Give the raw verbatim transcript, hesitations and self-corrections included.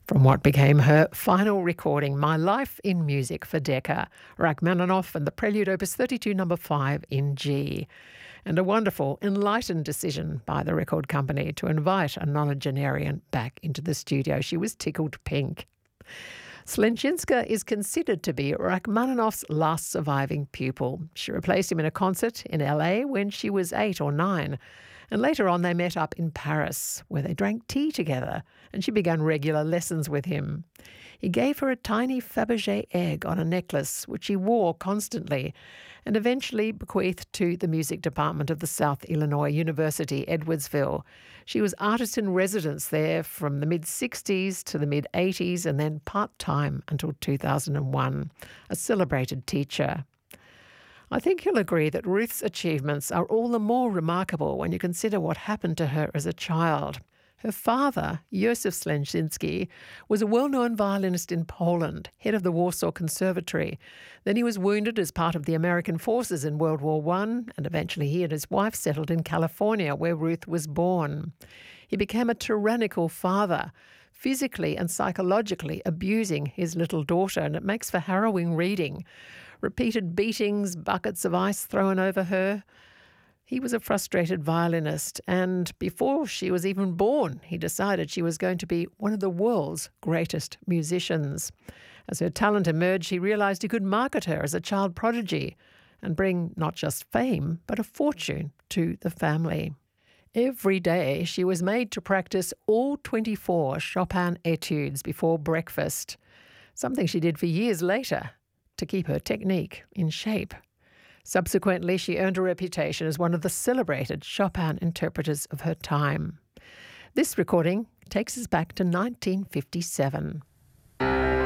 From what became her final recording, My Life in Music for Decca, Rachmaninoff and the Prelude Opus thirty-two number five in G. And a wonderful, enlightened decision by the record company to invite a nonagenarian back into the studio. She was tickled pink. Slenczynska is considered to be Rachmaninoff's last surviving pupil. She replaced him in a concert in L A when she was eight or nine. And later on they met up in Paris, where they drank tea together, and she began regular lessons with him. He gave her a tiny Fabergé egg on a necklace, which he wore constantly, and eventually bequeathed to the music department of the South Illinois University, Edwardsville. She was artist in residence there from the mid-sixties to the mid-eighties and then part-time until two thousand one, a celebrated teacher. I think you'll agree that Ruth's achievements are all the more remarkable when you consider what happened to her as a child. Her father, Józef Slenczynski, was a well-known violinist in Poland, head of the Warsaw Conservatory. Then he was wounded as part of the American forces in World War One, and eventually he and his wife settled in California, where Ruth was born. He became a tyrannical father, physically and psychologically abusing his little daughter, and it makes for harrowing reading. Repeated beatings, buckets of ice thrown over her. He was a frustrated violinist, and before she was even born, he decided she was going to be one of the world's greatest musicians. As her talent emerged, he realized he could market her as a child prodigy and bring not just fame, but a fortune to the family. Every day, she was made to practice all twenty-four Chopin etudes before breakfast, something she did for years later to keep her technique in shape. Subsequently, she earned a reputation as one of the celebrated Chopin interpreters of her time. This recording takes us back to nineteen fifty-seven.